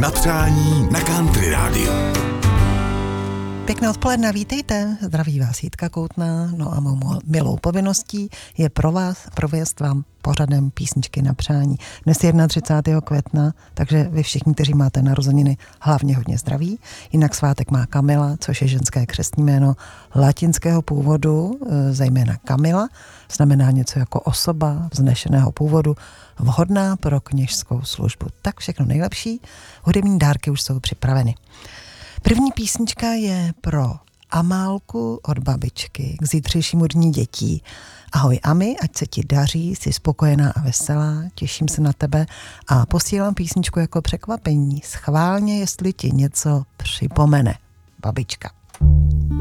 Na přání na Country Radio. Pěkné odpoledne, vítejte, zdraví vás Jitka Koutná, no a mou milou povinností je pro vás provést vám pořadem písničky na přání. Dnes je 31. května, takže vy všichni, kteří máte narozeniny, hlavně hodně zdraví. Jinak svátek má Kamila, což je ženské křestní jméno latinského původu, zejména Kamila, znamená něco jako osoba vznešeného původu, vhodná pro kněžskou službu. Tak všechno nejlepší, hudební dárky už jsou připraveny. První písnička je pro Amálku od babičky k zítřejšímu dní dětí. Ahoj Ami, ať se ti daří, jsi spokojená a veselá, těším se na tebe a posílám písničku jako překvapení. Schválně, jestli ti něco připomene. Babička.